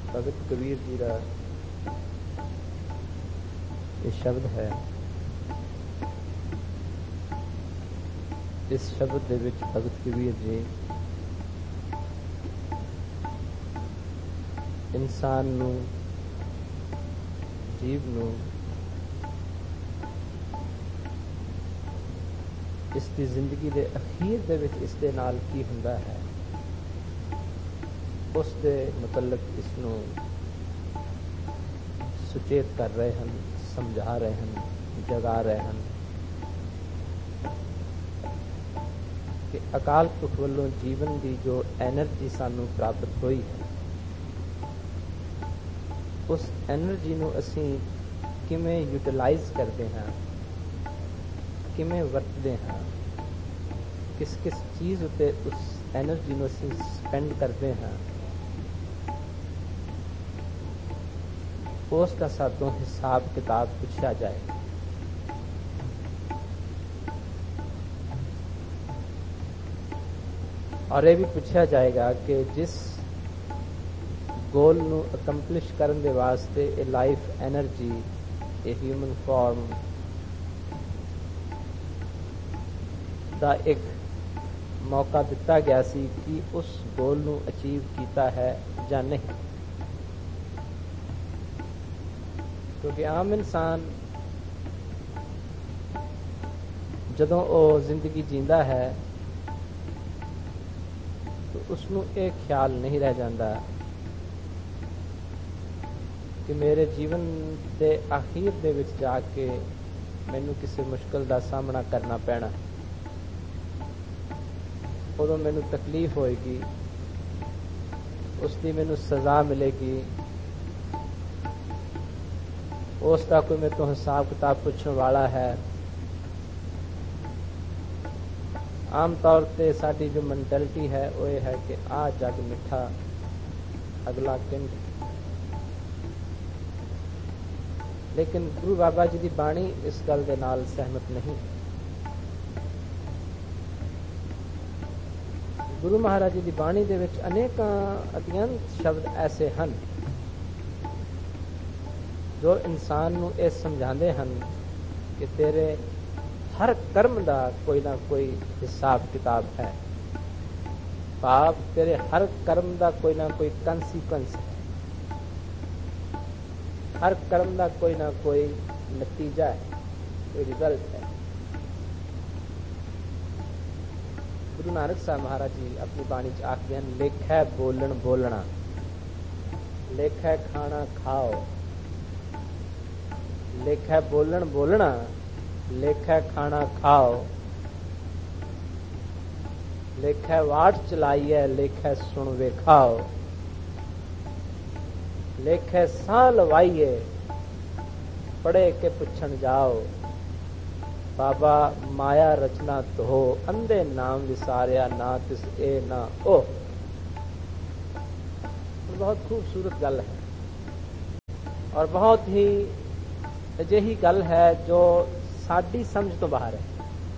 भगत कबीर जी का ये शब्द है। इस शब्द दे विच भगत कबीर जी इंसान नूं, जीव नूं इसकी जिंदगी दे अखीर दे विच इसदे नाल की हुंदा है उस दे मुतल्लक इसनूं सुचेत कर रहे हैं, समझा रहे हैं, जगा रहे हैं कि अकाल पुरख वल्लों जीवन की जो एनर्जी सानू प्राप्त हुई है उस एनर्जी नूं असीं किवें यूटिलाइज करते हैं, किवें वरतते हैं, किस किस चीज़ उत्ते उस एनर्जी नूं असीं स्पेंड करते हैं, उसका सातों हिसाब किताब पूछा जाए। और ये भी पूछा जाएगा कि जिस गोल नूं अकम्पलिश करने दे वास्ते ए life energy, a human form दा एक मौका दिता गया सी कि उस गोल नूं अचीव कीता है या नहीं। क्योंकि आम इंसान जदों वो जिंदगी जींदा है तो उसनूं एक ख्याल नहीं रह जाता कि मेरे जीवन के आखिर दे विच जाके मैनू किसी मुश्किल का सामना करना पैना, उदों मैनू तकलीफ होएगी, उसकी मैनू सज़ा मिलेगी, उसका कोई मेरे तो हिसाब किताब पूछने वाला है। आम तौर पर साड़ी जो मैंटेलिटी है वो ये है कि आ जग मिठा अगला किंड। लेकिन गुरु बाबा जी की बाणी इस गल दे नाल सहमत नहीं। गुरु महाराज जी की बाणी दे विच अनेक अत्यंत शब्द ऐसे हैं जो इंसान नूं ये समझाते हैं कि तेरे हर कर्म का कोई ना कोई हिसाब किताब है। पाप तेरे हर कर्म का कोई ना कोई कंसीक्वेंस है, हर कर्म का कोई ना कोई नतीजा है, कोई रिजल्ट है। गुरु नानक साहब महाराज जी अपनी बाणी च आखते हैं, लेखै बोलन बोलना, लेखै खाना खाओ, लेखै बोलन बोलना, लेखै खाना खाओ, लेखै वाट चलाइए, लेखै सुन वेखाओ, लेखै साह लवाइए, पढ़े के पुछन जाओ, बाबा माया रचना तो अंधे नाम विसारिया, ना तिस ए ना ओ। बहुत खूबसूरत गल है और बहुत ही अजिही गल है जो साडी समझ तो बाहर है।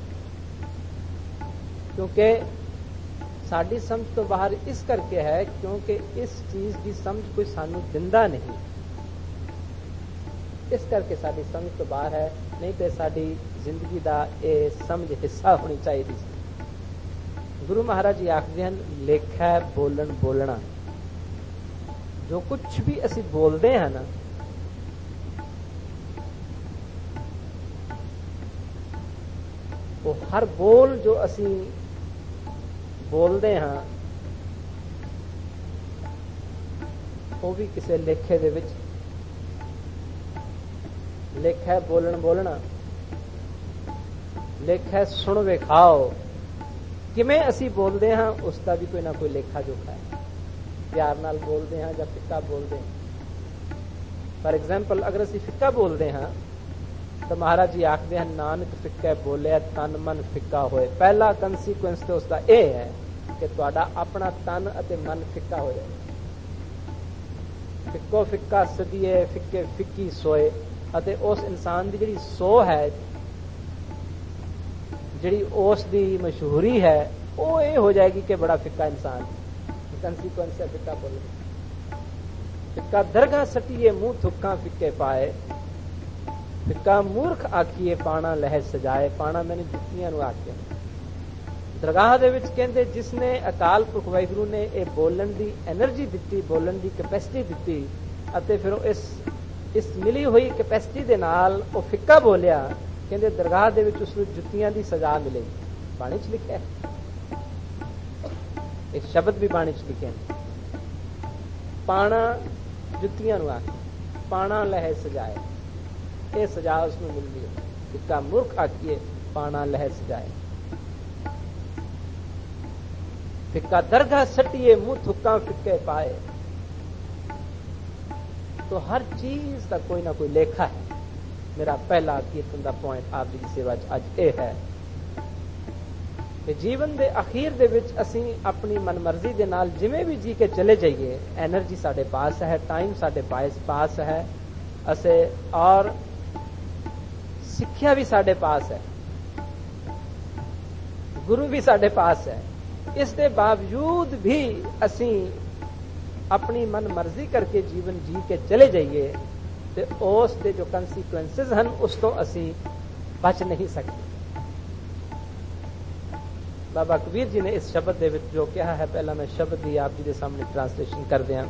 क्योंकि साडी समझ तो बाहर इस करके है क्योंकि इस चीज की समझ कोई सानू दिंदा नहीं, इस करके साडी समझ तो बाहर है। नहीं तो साडी जिंदगी का ये समझ हिस्सा होनी चाहिए। गुरु महाराज जी आखते हैं, लेखा बोलन बोलना, जो कुछ भी असी बोलते हैं ना वो हर बोल जो असी बोलते हैं वो भी किसी लेखे दे विच लेखा बोलन बोलना, लेखा सुन वेखाओ। किमें असी बोलते हैं उसका भी कोई ना कोई लेखा जोखा है। प्यार नाल बोलते हैं या फिक्का बोलते हैं। फॉर एग्जाम्पल अगर असी फिक्का बोलते हैं तो महाराज जी आखते हैं, नानक फिक्का बोले तन मन फिक्का होए। पहला कंसीक्वेंस तो उसका ये है कि तुहाडा अपना तन अते मन फिक्का हो जाए। फिक्को फिक्का सदिए, फिक्के फिक्की सोए। अते उस इंसान की जिहड़ी सो है, जिहड़ी उस दी मशहूरी है, वो ये हो जाएगी कि बड़ा फिक्का इंसान। कंसीक्वेंस है फिक्का बोलने। फिक्का दरगाह सटिए मुंह थुक्का फिक्के पाए, फिक्का मूर्ख आखिए पाना लह सजाए। पाना मैंने जुत्तियां ਨੂੰ ਆਖਿਆ। ਦਰਗਾਹ ਦੇ ਵਿੱਚ ਕਹਿੰਦੇ ਜਿਸਨੇ ਅਕਾਲ ਪੁਰਖ ਵਾਹਿਗੁਰੂ ਨੇ ਇਹ ਬੋਲਣ ਦੀ એનર્ਜੀ ਦਿੱਤੀ, ਬੋਲਣ ਦੀ ਕੈਪੈਸਿਟੀ ਦਿੱਤੀ, ਅਤੇ ਫਿਰ ਉਹ ਇਸ ਮਿਲੀ ਹੋਈ ਕੈਪੈਸਿਟੀ ਦੇ ਨਾਲ ਉਹ ਫਿੱਕਾ ਬੋਲਿਆ, ਕਹਿੰਦੇ ਦਰਗਾਹ ਦੇ ਵਿੱਚ ਉਸ ਨੂੰ ਜੁੱਤੀਆਂ ਦੀ ਸਜ਼ਾ ਮਿਲੇਗੀ। ਬਾਣੀ 'ਚ ਲਿਖਿਆ ਹੈ, ਇੱਕ ਸ਼ਬਦ ਵੀ ਬਾਣੀ 'ਚ ਲਿਖਿਆ ਹੈ, ਪਾਣਾ ਜੁੱਤੀਆਂ ਨੂੰ ਆਖੇ, ਪਾਣਾ ਲਹਿ ਸਜਾਏ, ਇਹ ਸਜ਼ਾ ਉਸ ਨੂੰ ਮਿਲਦੀ ਹੈ। ਫਿੱਕਾ ਮੂਰਖ ਆਖੀਏ ਪਾਣਾ ਲਹਿ ਸਜਾਏ। फिक्का दरगाह सटिए मुंह थुक्का फिक्के पाए। तो हर चीज का कोई ना कोई लेखा है। मेरा पहला कीर्तन का पॉइंट आप जी की सेवा अज यह है कि जीवन के अखीर दे विच असी अपनी मनमर्जी के नाल जिवें भी जी के चले जाइए, एनर्जी साडे पास है, टाइम साडे पास है, असे और सिक्ख्या भी साडे पास है, गुरु भी साडे पास है। इसके बावजूद भी असी अपनी मन मर्जी करके जीवन जी के चले जाइए तो उस दे जो कंसीक्वेंसेस हैं उस तो असी बच नहीं सकते। बाबा कबीर जी ने इस शब्द दे विच जो कहा है, पहला मैं शब्द ही आप जी के सामने ट्रांसलेशन कर दिया।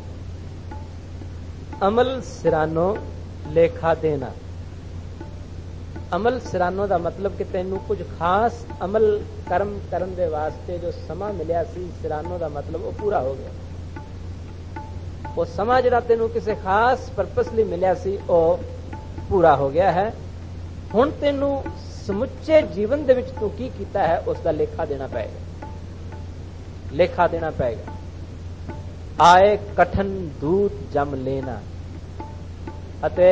अमल सिरानो लेखा देना। अमल सिरानो का मतलब कि तेनू कुछ खास अमल कर्म करन दे वास्ते जो समा मिलिया सी, सिरानो का मतलब वो पूरा हो गया। वो समा जिहड़ा तेनू किसी खास परपस लई मिलिया सी वो पूरा हो गया है। हुण तेनू समुचे जीवन दे विच तू की कीता है उसका लेखा देना पएगा, लेखा देना पएगा। आए कठन दूत जम लेना। अते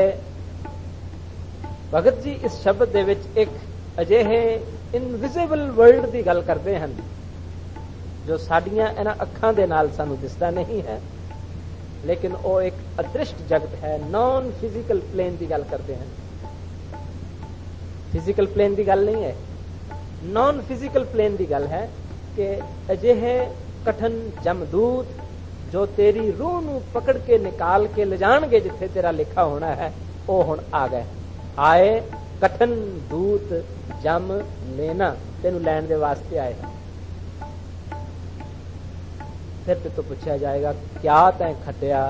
भगत जी इस शब्द दे विच एक अजिहे इनविजिबल वर्ल्ड की गल करते हैं जो साडियां इन्हां अखां दे नाल सानू दिसदा नहीं है, लेकिन वो एक अदृष्ट जगत है, नॉन फिजिकल प्लेन की गल करते हैं। फिजिकल प्लेन की गल नहीं है, नॉन फिजिकल प्लेन की गल है कि अजिहे कठन जमदूत जो तेरी रूह नू पकड़ के निकाल के ले जाणगे जिथे तेरा लिखा होना है, वो हुण आ गए। आए कठन दूत जम लेना, तेनू लैण दे वास्ते आए। फिर तो पूछा जाएगा क्या तैं खटिया,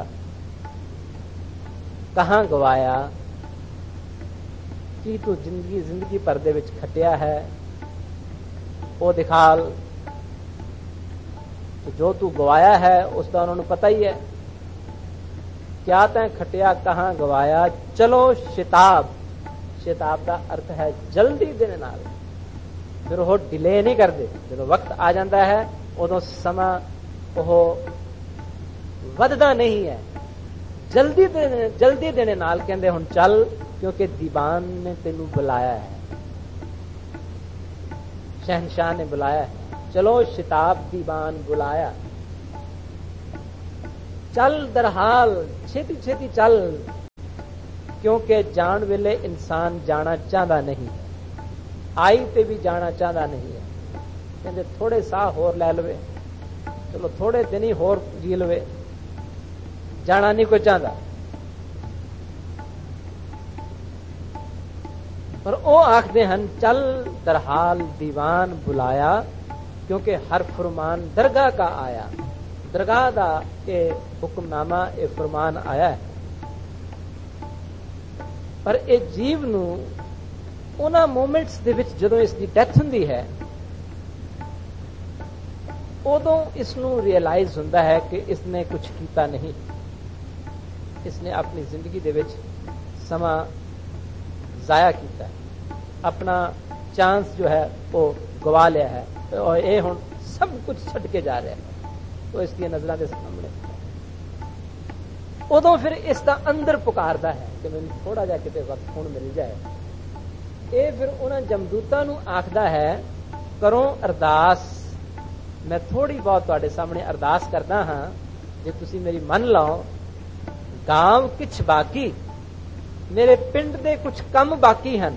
कहां गवाया, की तू जिंदगी भर दे विच खटिया है, वो दिखाल। तो जो तू गवाया है उसका उन्होंने पता ही है। क्या तैं खटिया कहां गवाया, चलो शिताब। शिताब का अर्थ है जल्दी देने नाल, फिर वो डिले नहीं करते। जो वक्त आ जाता है उदों समा वो वधदा नहीं है, जल्दी देने नाल कहंदे हुण चल, क्योंकि दीवान ने तेनू बुलाया है, शहनशाह ने बुलाया है। चलो शिताब दीवान बुलाया, चल दरहाल छेती छेती चल, क्योंकि जान वेले इंसान जाना चाहता नहीं, आई ते भी जाना चाहता नहीं है। कहते थोड़े साह होर लै लवे, चलो थोड़े दिन ही होर जी लवे, जाना नहीं कोई चाहता। पर वो आखते हैं चल दरहाल दीवान बुलाया, क्योंकि हर फरमान दरगाह का आया। दरगाह का ये हुक्मनामा ये फरमान आया है। पर ये जीव नू उन्हां मोमेंट्स दे विच जदों इसकी डेथ हुंदी है उदों इसनू रियलाइज हुंदा है कि इसने कुछ कीता नहीं, इसने अपनी जिंदगी दे विच समा जाया कीता है, अपना चांस जो है वो गवा लिया है और ये हुण सब कुछ छड्ड के जा रहा है। तो इसकी नजरां दे सामने उदों फिर इसका अंदर पुकारदा है कि मैनूं थोड़ा जा किते वक्त हुण मिल जाए। ये फिर उन्हां जमदूतां नूं आखदा है करो अरदास, मैं थोड़ी बहुत तुहाडे सामने अरदास करदा हां, जे तुसीं मेरी मन लाओ। गांव किछ बाकी, मेरे पिंड दे कुछ कम बाकी हैं,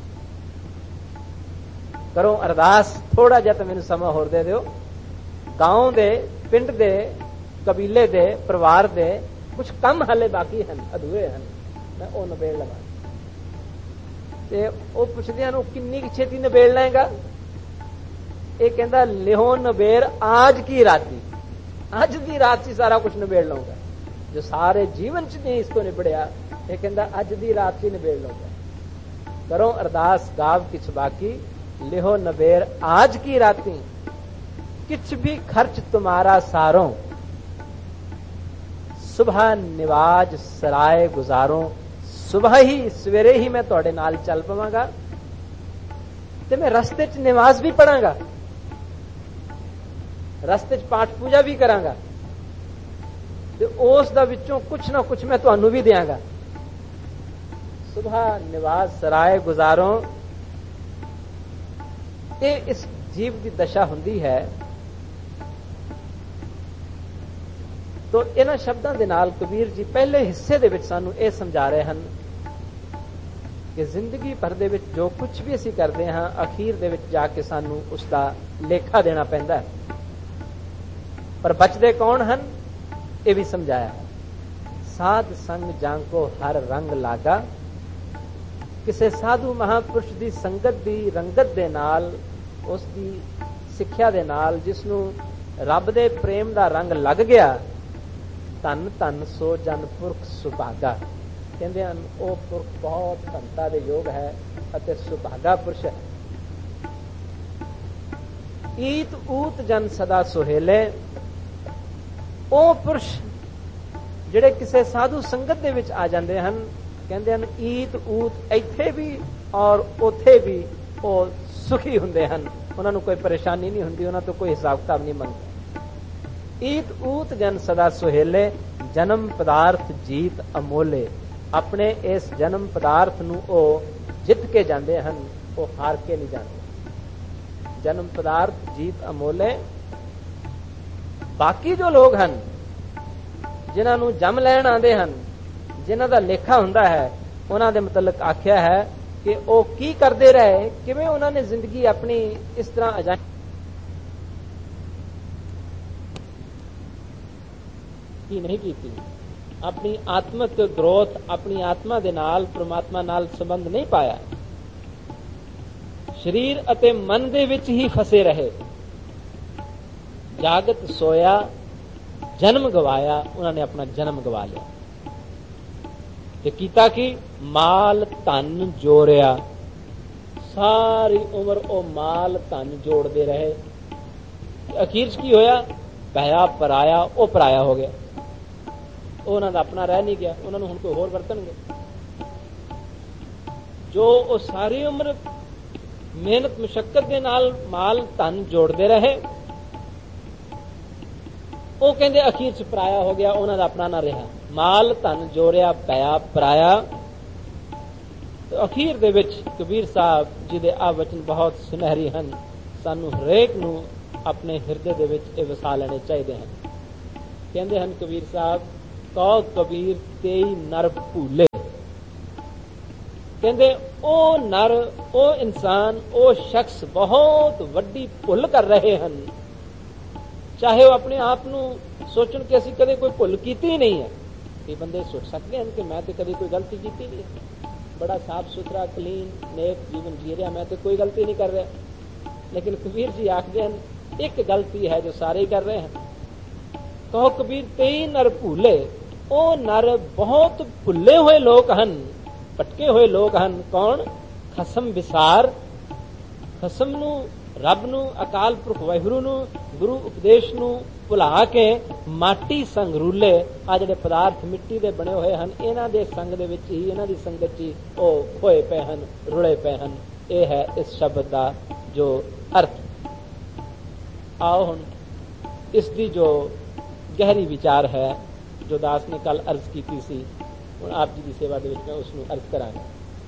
करो अरदास, थोड़ा जिहा तां मैनूं समा होर दे दिओ। गांव दे, पिंड दे, कबीले दे, परिवार दे कुछ कम हाले बाकी हैं, अधूरे हैं, मैं वो नबेड़ लगा। ते वो पुछदे हैं किन्नी छेती नबेड़ लेगा? ये कहता लिहो नबेड़ आज की राती, अज दी रात से सारा कुछ नबेड़ लूंगा। जो सारे जीवन च नहीं इसको निबड़िया, ये कहता अज दी रात से नबेड़ लूंगा। करो अरदास गाव किछ बाकी, लिहो नबेड़ आज की राती, किछ भी खर्च तुम्हारा सारों, सुबह निवाज सराय गुजारों। सुबह ही सवेरे ही मैं तुहाडे नाल चल पवांगा ते मैं रस्ते च नमाज भी पढ़ांगा, रस्ते च पाठ पूजा भी करांगा ते उस दा विचों कुछ ना कुछ मैं तुहानू भी देंगा। सुबह निवाज सराय गुजारों, ये इस जीव की दशा हुंदी है। तो इन्हां शब्दां दे नाल कबीर जी पहले हिस्से दे विच सानू ये समझा रहे हैं कि जिंदगी भर दे विच जो कुछ भी असीं करदे हां, अखीर दे विच जाके सानू उसका लेखा देना पैंदा है। पर बचदे कौन हन, ये भी समझाया। साध संग जांको हर रंग लागा, किसे साधु महापुरुष दी संगत दी रंगत दे नाल, उस दी सिੱਖਿਆ दे नाल जिसनू रब दे प्रेम दा रंग लग गया, धन धन सो जन पुरख सुभागा। कहते हैं वो पुरख बहुत धनता दे योग है अते सुभागा पुरुष है। ईत ऊत जन सदा सुहेले, ओ पुरुष ਜਿਹੜੇ ਕਿਸੇ ਸਾਧੂ ਸੰਗਤ ਦੇ ਵਿੱਚ ਆ ਜਾਂਦੇ ਹਨ, ਕਹਿੰਦੇ ਹਨ ਈਤ ਊਤ ਇੱਥੇ ਵੀ ਔਰ ਉੱਥੇ ਵੀ ਉਹ ਸੁਖੀ ਹੁੰਦੇ ਹਨ, ਉਹਨਾਂ ਨੂੰ ਕੋਈ ਪਰੇਸ਼ਾਨੀ ਨਹੀਂ ਹੁੰਦੀ, ਉਹਨਾਂ ਤੋਂ ਕੋਈ ਹਿਸਾਬ ਕਿਤਾਬ ਨਹੀਂ ਮੰਗਦਾ। ईत ऊत जन सदा सुहेले, जन्म पदार्थ जीत अमोले। अपने इस जन्म पदार्थ नू ओ जित के जाते हैं, वो हार के नहीं जाते। जन्म पदार्थ जीत अमोले। बाकी जो लोग हैं जिन्हां नू जम लैण आंदे हैं, जिन्हां दा लेखा हुंदा है, उन्हां दे मुतलक आख्या है कि वो की करते रहे, किवें उन्हां ने जिंदगी अपनी इस तरह अजाई की नहीं की थी, अपनी आत्मक ग्रोथ, अपनी आत्मा दे नाल परमात्मा नाल संबंध नहीं पाया, शरीर अते मन दे विच ही फसे रहे, जागत सोया जन्म गवाया, उन्होंने अपना जन्म गवा लिया। ते कीता की माल धन जोड़िया, सारी उम्र ओ माल धन जोड़ते रहे, अखीर की होया पया पराया, ओ पराया हो गया, उन्होंने अपना रह नहीं गया, उन्होंने हुण कोई होर वरतणगे। जो वो सारी उम्र मेहनत मुशक्कत के नाल माल धन जोड़ते रहे, वो कहते अखीर च पराया हो गया, उन्होंने अपना ना रहा। माल धन जोड़िया पया पराया। तो अखीर दे विच कबीर साहब जी दे आ वचन बहुत सुनहरी हैं, सानू हरेक नू अपने हिरदे दे विच वसा लेने चाहिए हैं। कहते हैं कबीर साहब, कौ कबीर तेई नर भूले। कहते ओ नर, ओ इंसान, ओ शख्स बहुत वड्डी भुल कर रहे हैं, चाहे वो अपने आप नू सोचन कि असी कदे कोई भुल कीती ही नहीं है। ये बंदे सोच सकते हैं कि मैं तो कभी कोई गलती की नहीं है, बड़ा साफ सुथरा क्लीन नेक जीवन जी रहा, मैं तो कोई गलती नहीं कर रहा। लेकिन कबीर जी आखते हैं एक गलती है जो सारे ही कर रहे हैं। कहो कबीर तेई नर भूले, ओ नर बहुत भुले हुए लोग हैं, भटके हुए लोग हैं। कौन? खसम विसार, खसम नू, रब नू, अकाल पुरख वाहिगुरू नू, गुरु उपदेश नू भुला के माटी संग रूले। आ जिहड़े पदार्थ मिट्टी दे बने हुए हैं, इन्हां दे संग दे विच ही, इन्हां दी संगत च ही ओ होए पे हैं, रुले पे हैं। यह है इस शब्द का जो अर्थ। आओ हुण इसकी जो गहरी विचार है, जो दास ने कल अर्ज की सी, हुण आप जी की सेवा दे विच मैं उसनू अर्ज करांगा।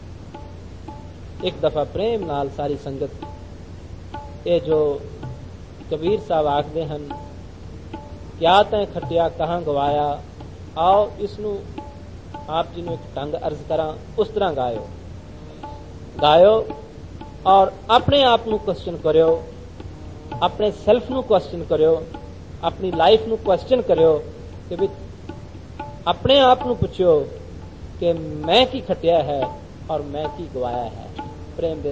एक दफा प्रेम नाल सारी संगत, ये जो कबीर साहब आखते हैं, क्या तैं खटिया कहाँ गवाया, आओ इसनू आप जी ने एक ढंग अर्ज करा, उस तरह गायो गायो और अपने आप नू क्वेश्चन करो, अपने सेल्फ नू क्वेश्चन करो, अपनी लाइफ नू क्वेश्चन करो कि भी अपने आप ਨੂੰ ਪੁੱਛਿਓ ਕਿ ਮੈਂ ਕੀ ਖੱਟਿਆ ਹੈ ਔਰ ਮੈਂ ਕੀ ਗਵਾਇਆ ਹੈ। ਪ੍ਰੇਮ ਦੇ